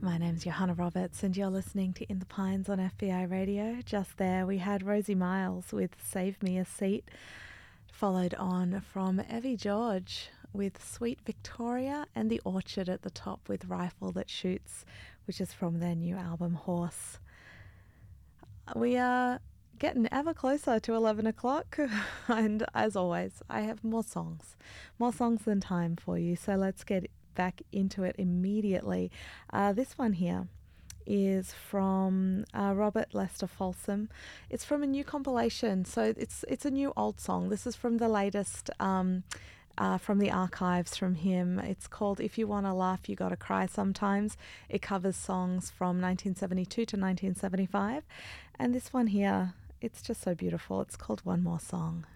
My name's Johanna Roberts, and you're listening to In the Pines on FBI Radio. Just there, we had Rosie Miles with Save Me a Seat, followed on from Evie George with Sweet Victoria, and The Orchard at the top with Rifle That Shoots, which is from their new album Horse. We are getting ever closer to 11 o'clock, and as always, I have more songs than time for you, so let's get back into it immediately. This one here is from Robert Lester Folsom. It's from a new compilation, so it's a new old song. This is from the latest from the archives from him. It's called If You Wanna Laugh, You Gotta Cry Sometimes. It covers songs from 1972 to 1975, and this one here, it's just so beautiful. It's called One More Song.